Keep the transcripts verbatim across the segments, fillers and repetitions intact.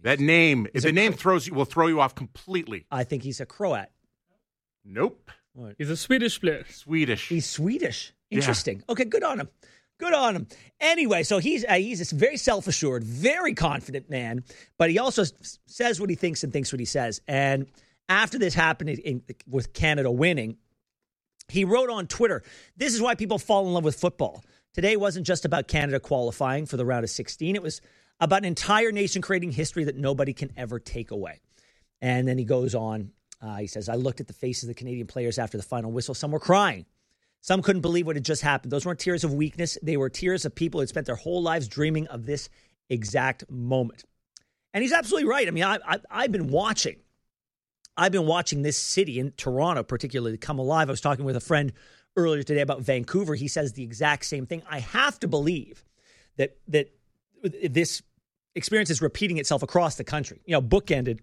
That name, He's the a name Cro- throws you, will throw you off completely. I think he's a Croat. Nope. What? He's a Swedish player. Swedish. He's Swedish. Yeah. Interesting. Okay, good on him. Good on him. Anyway, so he's uh, he's this very self-assured, very confident man, but he also s- says what he thinks and thinks what he says. And after this happened in, in, with Canada winning, he wrote on Twitter, "This is why people fall in love with football. Today wasn't just about Canada qualifying for the round of sixteen. It was about an entire nation creating history that nobody can ever take away." And then he goes on. Uh, he says, "I looked at the faces of the Canadian players after the final whistle. Some were crying. Some couldn't believe what had just happened. Those weren't tears of weakness. They were tears of people who had spent their whole lives dreaming of this exact moment." And he's absolutely right. I mean, I, I, I've been watching. I've been watching this city in Toronto, particularly, come alive. I was talking with a friend earlier today about Vancouver. He says the exact same thing. I have to believe that that this experience is repeating itself across the country. You know, bookended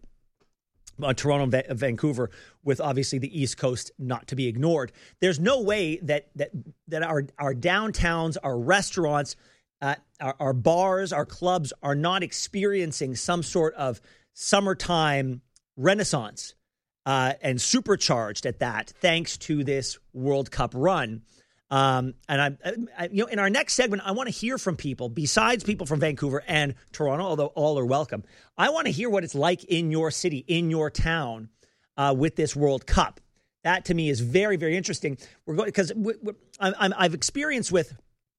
on Toronto and Vancouver, with obviously the East Coast not to be ignored. There's no way that that that our our downtowns, our restaurants, uh, our, our bars, our clubs are not experiencing some sort of summertime renaissance uh, and supercharged at that, thanks to this World Cup run. Um, and I, I, you know, in our next segment, I want to hear from people besides people from Vancouver and Toronto, although all are welcome. I want to hear what it's like in your city, in your town, uh, with this World Cup. That to me is very, very interesting. We're going because I'm, I've experienced with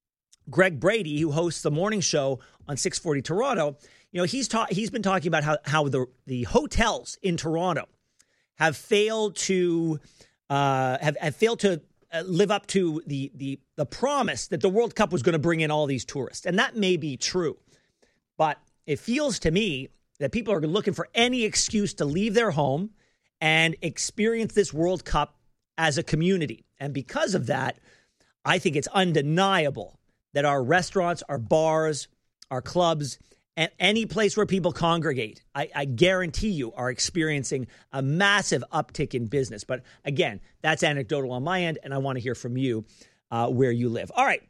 Greg Brady, who hosts the morning show on six forty Toronto. You know, he's ta- he's been talking about how how the the hotels in Toronto have failed to uh, have, have failed to. live up to the the the promise that the World Cup was going to bring in all these tourists. And that may be true. But it feels to me that people are looking for any excuse to leave their home and experience this World Cup as a community. And because of that, I think it's undeniable that our restaurants, our bars, our clubs, and any place where people congregate, I, I guarantee you are experiencing a massive uptick in business. But again, that's anecdotal on my end, and I want to hear from you uh, where you live. All right,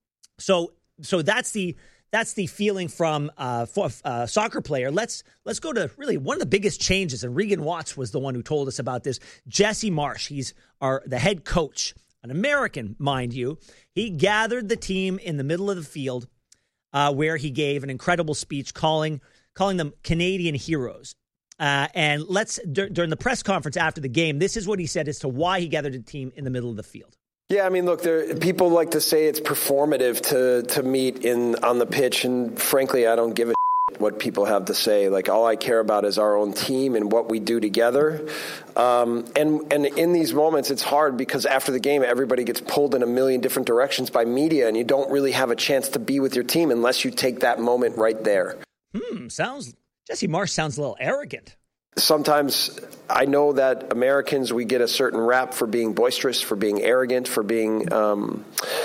so so that's the that's the feeling from uh, for, uh, soccer player. Let's let's go to really one of the biggest changes, and Regan Watts was the one who told us about this. Jesse Marsch, he's our the head coach, an American, mind you. He gathered the team in the middle of the field, Uh, where he gave an incredible speech calling calling them Canadian heroes. Uh, and let's dur- during the press conference after the game, this is what he said as to why he gathered a team in the middle of the field. Yeah, I mean, look, there, people like to say it's performative to to meet in on the pitch, and frankly, I don't give a shit what people have to say. Like, all I care about is our own team and what we do together. Um, and and in these moments, it's hard because after the game, everybody gets pulled in a million different directions by media, and you don't really have a chance to be with your team unless you take that moment right there. Hmm, sounds Jesse Marsch sounds a little arrogant. Sometimes I know that Americans, we get a certain rap for being boisterous, for being arrogant, for being um,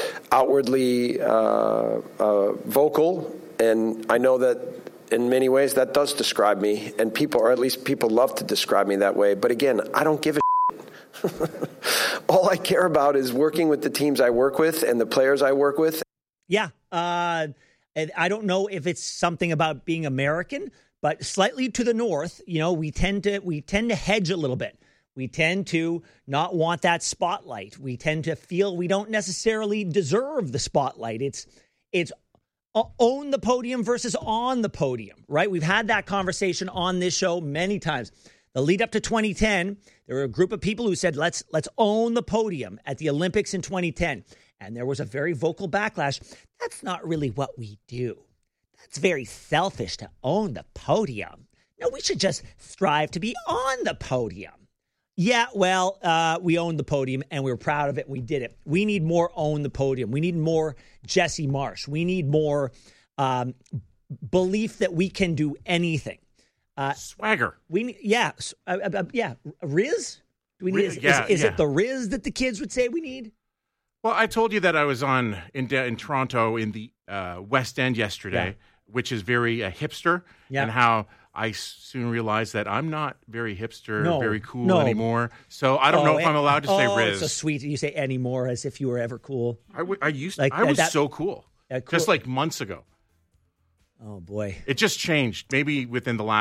outwardly uh, uh, vocal. And I know that in many ways that does describe me. And people, or at least people love to describe me that way. But again, I don't give a shit. All I care about is working with the teams I work with and the players I work with. Yeah. Uh, and I don't know if it's something about being American, but slightly to the north, you know, we tend to we tend to hedge a little bit. We tend to not want that spotlight. We tend to feel we don't necessarily deserve the spotlight. It's it's own the podium versus on the podium, right? We've had that conversation on this show many times. The lead up to twenty ten, there were a group of people who said, let's let's own the podium at the Olympics in twenty ten. And there was a very vocal backlash. That's not really what we do. It's very selfish to own the podium. No, we should just strive to be on the podium. Yeah, well, uh, we owned the podium and we were proud of it. We did it. We need more own the podium. We need more Jesse Marsch. We need more um, belief that we can do anything. Uh, Swagger. We need, yeah, uh, uh, yeah. Riz? Do we need? Riz, is yeah, is, is yeah. it the Riz that the kids would say we need? Well, I told you that I was on in in Toronto in the uh, West End yesterday, yeah. which is very uh, hipster, yeah. and how I soon realized that I'm not very hipster, no, very cool no. anymore. So I don't oh, know if I'm allowed to say oh, Riz. It's so sweet you say anymore as if you were ever cool. I, w- I used like, I was that, so cool, uh, cool, just like months ago. Oh boy, it just changed. Maybe within the last.